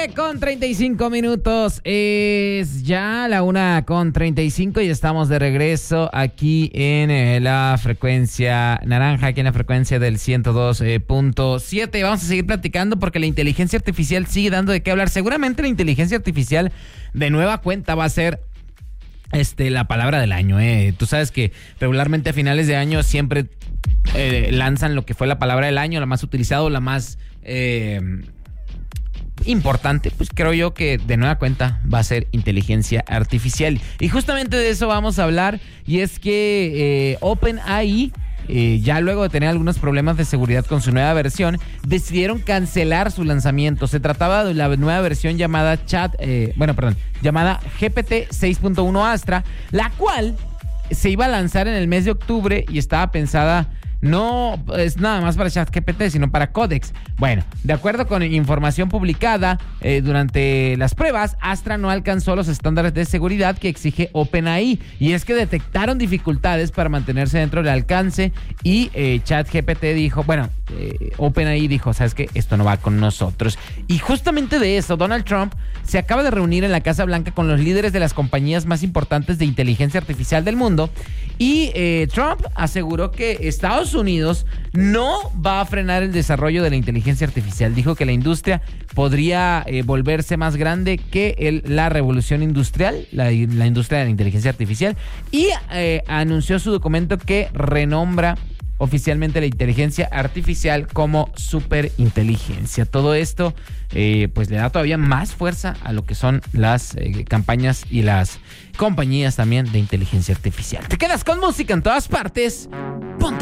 9:35 es ya la 1:35 y estamos de regreso aquí en la frecuencia naranja, aquí en la frecuencia del 102.7. Vamos a seguir platicando porque la inteligencia artificial sigue dando de qué hablar. Seguramente la inteligencia artificial de nueva cuenta va a ser la palabra del año. Tú sabes que regularmente a finales de año siempre lanzan lo que fue la palabra del año, la más utilizada, la más importante. Pues creo yo que de nueva cuenta va a ser inteligencia artificial. Y justamente de eso vamos a hablar. Y es que OpenAI, ya luego de tener algunos problemas de seguridad con su nueva versión, decidieron cancelar su lanzamiento. Se trataba de la nueva versión llamada llamada GPT 6.1 Astra, la cual se iba a lanzar en el mes de octubre y estaba pensada no es nada más para ChatGPT, sino para Codex. Bueno, de acuerdo con información publicada durante las pruebas, Astra no alcanzó los estándares de seguridad que exige OpenAI, y es que detectaron dificultades para mantenerse dentro del alcance y ChatGPT dijo, OpenAI dijo, ¿sabes qué? Esto no va con nosotros. Y justamente de eso, Donald Trump se acaba de reunir en la Casa Blanca con los líderes de las compañías más importantes de inteligencia artificial del mundo, y Trump aseguró que Estados Unidos no va a frenar el desarrollo de la inteligencia artificial. Dijo que la industria podría volverse más grande que la revolución industrial, la industria de la inteligencia artificial, y anunció su documento que renombra oficialmente la inteligencia artificial como superinteligencia. Todo esto pues le da todavía más fuerza a lo que son las campañas y las compañías también de inteligencia artificial. Te quedas con música en todas partes. Ponte